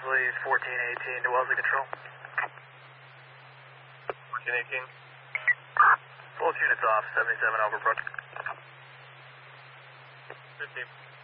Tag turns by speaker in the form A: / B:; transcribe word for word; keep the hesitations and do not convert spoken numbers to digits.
A: Wellesley fourteen eighteen to Wellesley Control.
B: fourteen eighteen.
A: Both units off, seventy-seven Overbrook.
B: fifteen.